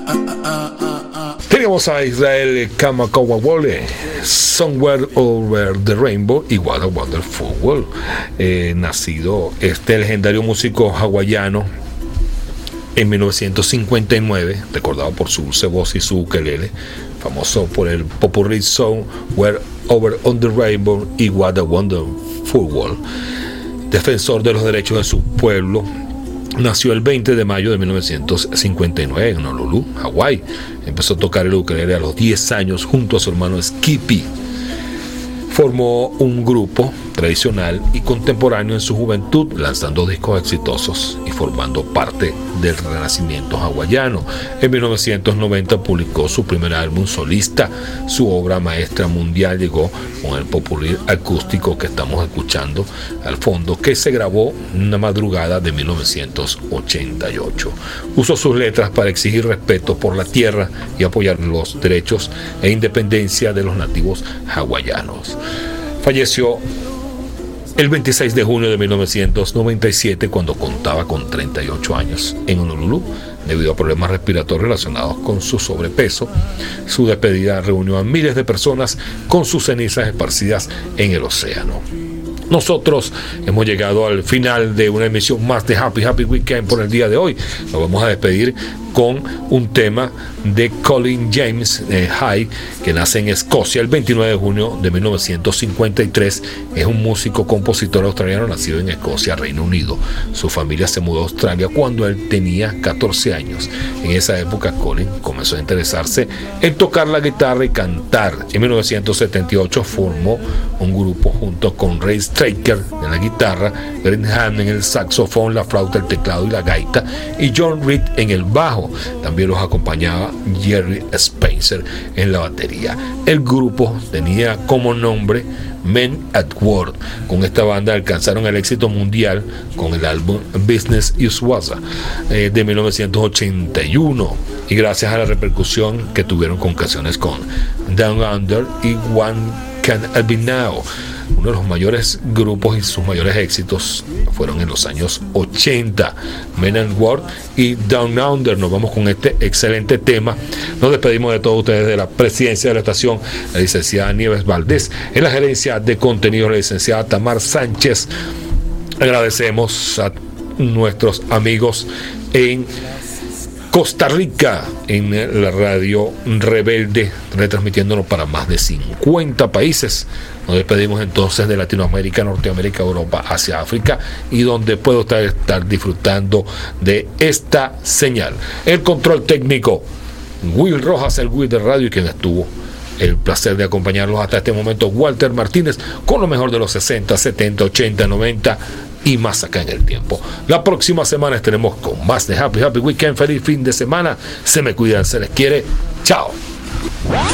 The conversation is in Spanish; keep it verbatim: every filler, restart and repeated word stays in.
Teníamos a Israel Kamakawiwo'ole, Somewhere Over the Rainbow y What a Wonderful World. Eh, nacido este legendario músico hawaiano en mil novecientos cincuenta y nueve, recordado por su dulce voz y su ukelele, famoso por el popurrí Somewhere Over on the Rainbow y What a Wonderful World. Defensor de los derechos de su pueblo, nació el veinte de mayo de mil novecientos cincuenta y nueve en Honolulu, Hawái. Empezó a tocar el ukelele a los diez años junto a su hermano Skippy. Formó un grupo tradicional y contemporáneo en su juventud, lanzando discos exitosos y formando parte del renacimiento hawaiano. En mil novecientos noventa publicó su primer álbum solista. Su obra maestra mundial llegó con el popurrí acústico que estamos escuchando al fondo, que se grabó en una madrugada de mil novecientos ochenta y ocho. Usó sus letras para exigir respeto por la tierra y apoyar los derechos e independencia de los nativos hawaianos. Falleció el veintiséis de junio de mil novecientos noventa y siete cuando contaba con treinta y ocho años en Honolulu debido a problemas respiratorios relacionados con su sobrepeso. Su despedida reunió a miles de personas con sus cenizas esparcidas en el océano. Nosotros hemos llegado al final de una emisión más de Happy Happy Weekend por el día de hoy. Nos vamos a despedir con un tema de Colin James eh, High, que nace en Escocia el veintinueve de junio de mil novecientos cincuenta y tres. Es un músico compositor australiano nacido en Escocia, Reino Unido. Su familia se mudó a Australia cuando él tenía catorce años. En esa época Colin comenzó a interesarse en tocar la guitarra y cantar. En mil novecientos setenta y ocho formó un grupo junto con Ray Straker en la guitarra, Greg Hand en el saxofón, la flauta, el teclado y la gaita, y John Reed en el bajo. También los acompañaba Jerry Spencer en la batería. El grupo tenía como nombre Men at Work. Con esta banda alcanzaron el éxito mundial con el álbum Business Is Waza eh, de mil novecientos ochenta y uno, y gracias a la repercusión que tuvieron con canciones con Down Under y One Can Be Now. Uno de los mayores grupos y sus mayores éxitos fueron en los años ochenta, Men at Work y Down Under. Nos vamos con este excelente tema. Nos despedimos de todos ustedes, de la presidencia de la estación, la licenciada Nieves Valdés, en la gerencia de contenidos, la licenciada Tamar Sánchez. Agradecemos a nuestros amigos en Costa Rica, en la radio Rebelde, retransmitiéndonos para más de cincuenta países. Nos despedimos entonces de Latinoamérica, Norteamérica, Europa, Asia, África, y donde puedo estar, estar disfrutando de esta señal. El control técnico, Will Rojas, el Will de radio, y quien estuvo el placer de acompañarlos hasta este momento, Walter Martínez, con lo mejor de los sesenta, setenta, ochenta, noventa y más acá en el tiempo. La próxima semana estaremos con más de Happy Happy Weekend. Feliz fin de semana. Se me cuidan, se les quiere. Chao.